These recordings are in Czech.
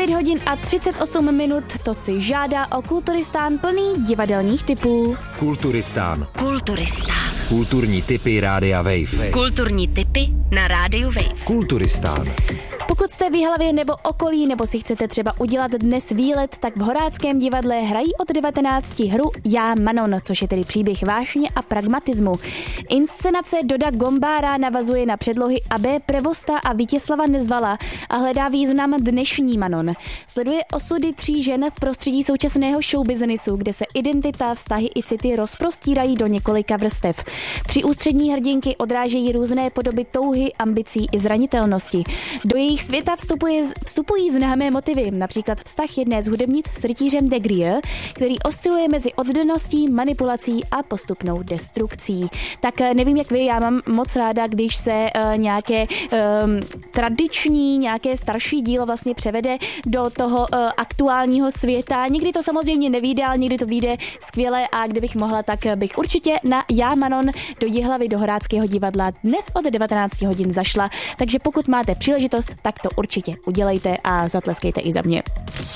9 hodin a 38 minut, to si žádá o Kulturistán plný divadelních tipů. Kulturistán. Kulturistán. Kulturní tipy Rádia Wave. Kulturní tipy na Rádiu Wave. Kulturistán. Pokud jste v Jihlavě nebo okolí, nebo si chcete třeba udělat dnes výlet, tak v Horáckém divadle hrají od 19 hru Já Manon, což je tedy příběh vášně a pragmatismu. Inscenace Doda Gombára navazuje na předlohy A.B. Prevosta a Vítězslava Nezvala a hledá význam dnešní Manon. Sleduje osudy 3 žen v prostředí současného showbiznesu, kde se identita, vztahy i city rozprostírají do několika vrstev. 3 ústřední hrdinky odrážejí různé podoby touhy, ambicí i zranitelnosti. Do jejich světa vstupují známé motivy, například vztah jedné z hudebnic s rytířem de Grieux, který osciluje mezi oddaností, manipulací a postupnou destrukcí. Tak nevím, jak vy, já mám moc ráda, když se nějaké tradiční, nějaké starší dílo vlastně převede do toho aktuálního světa. Někdy to samozřejmě nevyjde, ale někdy to vyjde skvěle a kdybych mohla, tak bych určitě na Já Manon do Jihlavy do Horáckého divadla dnes od 19 hodin zašla. Takže pokud máte příležitost, tak to určitě udělejte a zatleskejte i za mě.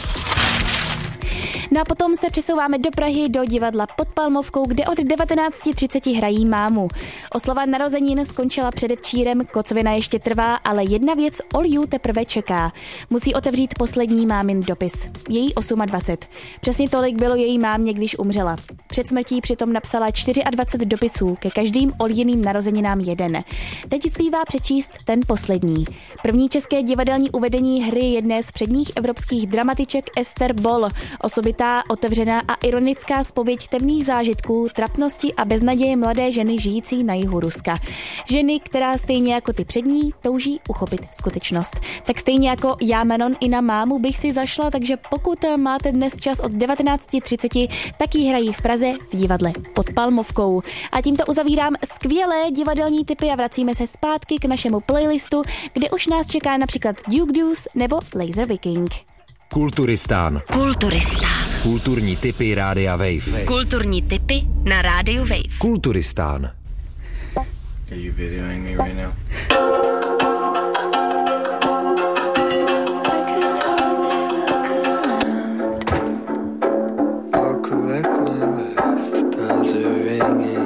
No a potom se přesouváme do Prahy do divadla Pod Palmovkou, kde od 19:30 hrají Mámu. Oslava narozenin skončila předevčírem, kocovina ještě trvá, ale jedna věc Olju teprve čeká. Musí otevřít poslední mámin dopis. Její 28. Přesně tolik bylo její mámě, když umřela. Před smrtí přitom napsala 24 dopisů, ke každým Oljiným narozeninám jeden. Teď zbývá přečíst ten poslední. První české divadelní uvedení hry jedné z předních evropských dramatiček Ester Boll, osobitá, otevřená a ironická zpověď temných zážitků, trapnosti a beznaděje mladé ženy žijící na jihu Ruska. Ženy, která stejně jako ty přední touží uchopit skutečnost. Tak stejně jako Já Manon i na Mámu bych si zašla, takže pokud máte dnes čas od 19:30, tak ji hrají v Praze v divadle Pod Palmovkou. A tímto uzavírám skvělé divadelní tipy a vracíme se zpátky k našemu playlistu, kde už nás čeká například Duke Deuce nebo Laser Viking. Kulturistán. Kulturistán. Kulturní tipy Rádia Wave. Kulturní tipy na Rádiu Wave. Kulturistán. Are you videoing me right now? I'll collect my life, bells are ringing.